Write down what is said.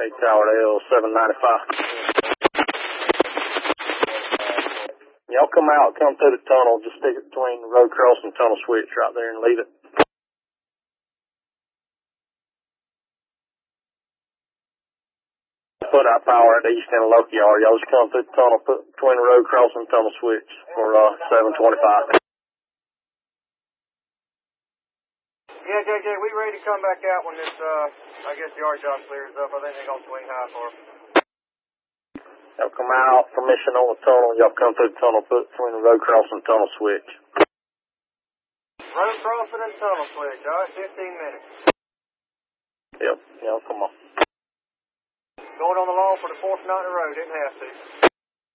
Tower L 795. Y'all come out, come through the tunnel, just stick it between the road cross and tunnel switch right there and leave it. Put out power at the east end of Loki Yard. Y'all just come through the tunnel, put between the road cross and tunnel switch for 725. Yeah, JJ, we ready to come back out when this, I guess, yard job clears up. I think they're going to swing high for us. Y'all come out, permission on the tunnel. Y'all come through the tunnel, put between the road cross and tunnel switch. Road crossing and tunnel switch, all right, 15 minutes. Yep, y'all come on. Going on the lawn for the fourth night in a row, didn't have to.